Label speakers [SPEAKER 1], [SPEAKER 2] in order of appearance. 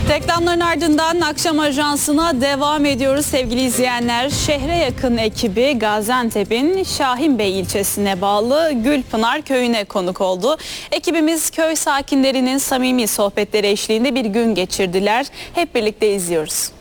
[SPEAKER 1] Reklamların ardından akşam ajansına devam ediyoruz sevgili izleyenler. Şehre yakın ekibi Gaziantep'in Şahinbey ilçesine bağlı Gülpınar köyüne konuk oldu. Ekibimiz köy sakinlerinin samimi sohbetleri eşliğinde bir gün geçirdiler. Hep birlikte izliyoruz.